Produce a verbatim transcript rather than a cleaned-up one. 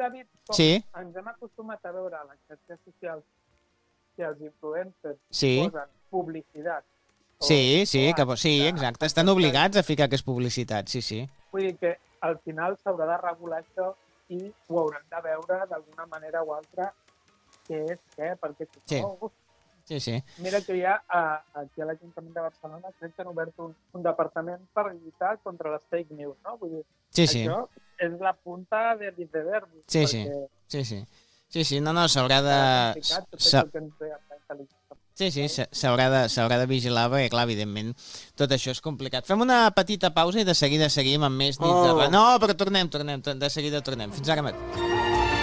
David, com Sí. ens hem acostumat a veure a les xarxes socials que els influencers Sí. posen publicitat. o- Sí, sí, o que, ads sí, de- exacte. Estan obligats a ficar que és publicitat, sí, sí. Vull dir que al final s'haurà de regular això i ho haurem de veure d'alguna manera o altra què és què, perquè si Sí. no... Sí, sí. Mira que ja a, aquí a l'Ajuntament de Barcelona crec que han obert un, un departament per lluitar contra les fake news, no? Vull dir, Sí, sí. això és la punta de l'iceberg. Sí, sí. perquè Sí, sí. Sí, sí, no, no, s'haurà de... serà complicat tot s'ha- això que ens ve amb la intel·ligència. Sí, sí, s'ha- s'haurà de, s'haurà de vigilar, perquè, clar, evidentment, tot això és complicat. Fem una petita pausa i de seguida seguim amb més nits de... Oh. ra- No, però tornem, tornem, de seguida tornem. Fins ara mateix.